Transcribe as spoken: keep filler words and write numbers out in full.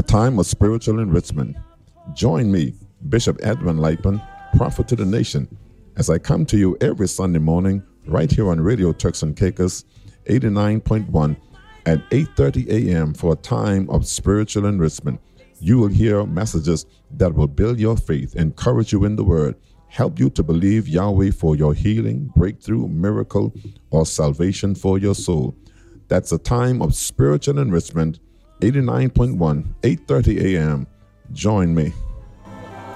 time of spiritual enrichment. Join me, Bishop Edwin Lipen, prophet to the nation, as I come to you every Sunday morning right here on Radio Turks and Caicos eighty-nine point one at eight thirty a.m. for a time of spiritual enrichment. You will hear messages that will build your faith, encourage you in the word, help you to believe Yahweh for your healing, breakthrough, miracle, or salvation for your soul. That's a time of spiritual enrichment, eighty-nine point one, eight thirty a.m. Join me.